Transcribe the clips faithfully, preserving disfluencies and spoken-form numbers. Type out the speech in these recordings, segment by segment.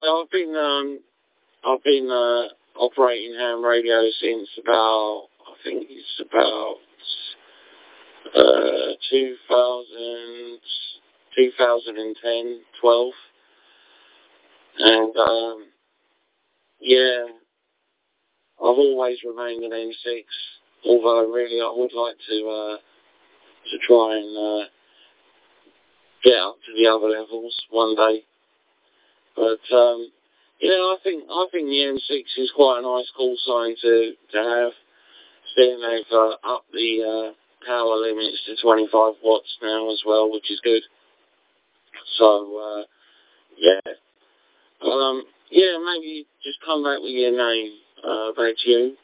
Well, I've been um, I've been uh, operating ham radio since about I think it's about uh, two thousand, two thousand ten, twelve, and um, yeah, I've always remained an M six. Although really, I would like to uh, to try and uh, get up to the other levels one day. But um, yeah, I think I think the M six is quite a nice call sign to to have. Seeing they've uh, upped the uh, power limits to twenty-five watts now as well, which is good. So uh, yeah, um, yeah, maybe just come back with your name. Uh, back to you.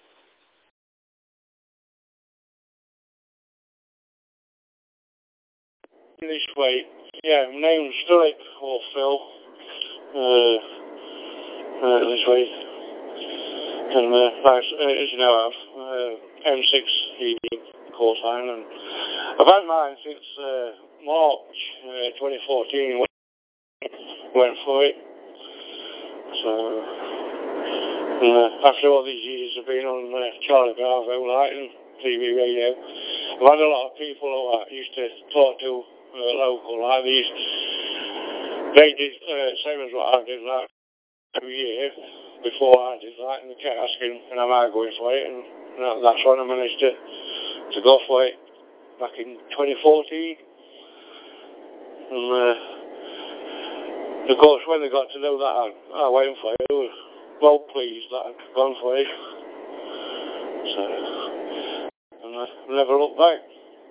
This way, yeah, my name's Philip or Phil. Uh, uh, this way, and uh, like, uh, as you know, I've uh, M six E D call sign, and I've had mine since uh, March uh, twenty fourteen. Went for it. So, and, uh, after all these years of being on uh, Charlie Bravo, like, and T V radio, I've had a lot of people who I used to talk to uh, local, like these. They did uh, same as what I did, like, every year before I did, like, and they kept asking, and am I going for it? And that, that's when I managed to to go for it back in twenty fourteen. And uh, of course, when they got to know that I, I went for it, they were well pleased that I'd gone for it. So, and I never looked back.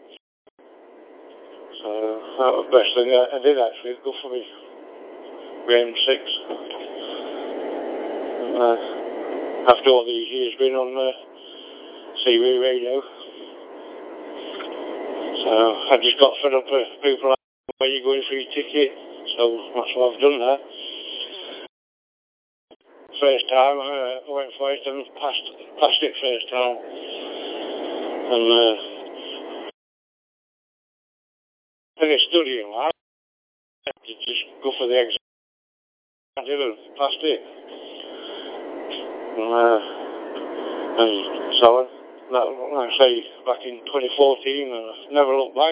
So that was the best thing I, I did actually, go for me, my M six. And, uh, after all these years being on uh, C B radio, so I just got fed up with people like, where you going for your ticket? So that's what I've done there. First time uh, I went for it and passed, passed it first time. And uh, when I studying, I had to just go for the exam. I did and passed it. And, uh, and so on. That, like I say, back in twenty fourteen, and I never looked back.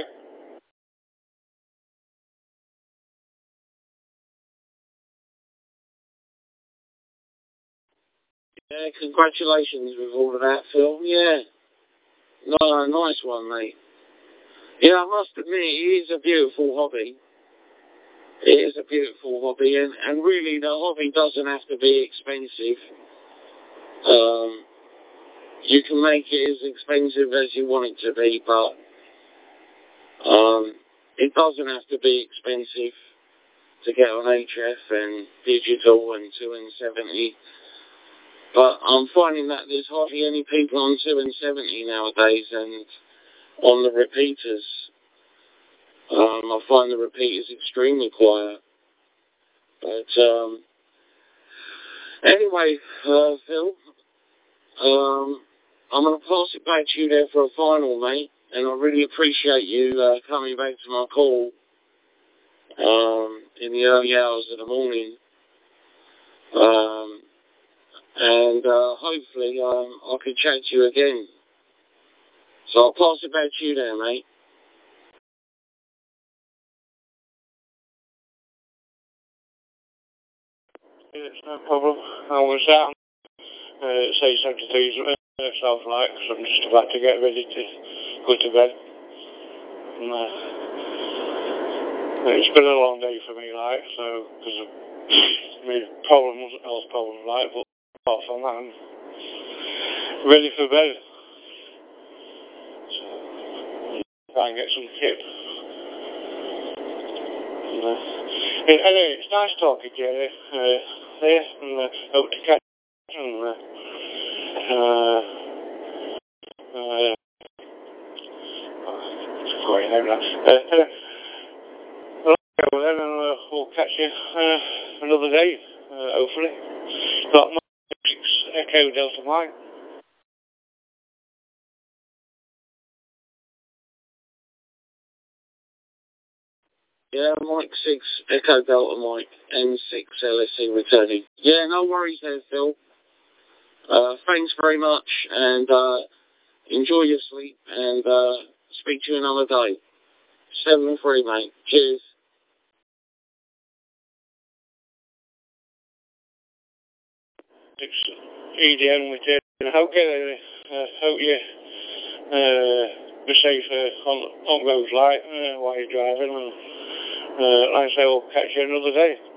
Yeah, congratulations with all of that, Phil. Yeah, no, nice one, mate. Yeah, I must admit, it is a beautiful hobby. It is a beautiful hobby, and, and really the hobby doesn't have to be expensive. Um, you can make it as expensive as you want it to be, but um, it doesn't have to be expensive to get on H F and digital and two N seventy. But I'm finding that there's hardly any people on two N seventy nowadays, and on the repeaters. Um, I find the repeaters extremely quiet. But um, anyway, uh, Phil, um, I'm going to pass it back to you there for a final, mate. And I really appreciate you uh, coming back to my call um, in the early hours of the morning. Um, and uh, hopefully um, I can chat to you again. So I'll pass it back to you there, mate. It's no problem. I was out uh, say seventy-three myself, like, because I'm just about to get ready to go to bed. And, uh, it's been a long day for me, like, so, because of my problems, health problems, like, but apart from that, I'm ready for bed. So, try and get some tip. And, uh, anyway, it's nice talking to you, uh, there, and uh, hope to catch you. And, uh, uh, uh, sorry, no, no. Uh, uh, well, then uh, we'll catch you uh, another day, uh, hopefully. Got my six Echo Delta Mike. Yeah, Mike six, Echo Delta Mike, M six L S E returning. Yeah, no worries there, Phil. Uh, thanks very much, and uh, enjoy your sleep, and uh, speak to you another day. seven three, mate. Cheers. It's E D M returning. I hope you, uh, hope you uh, be safe uh, on, on roads light uh, while you're driving, and uh, like I say, we'll catch you another day.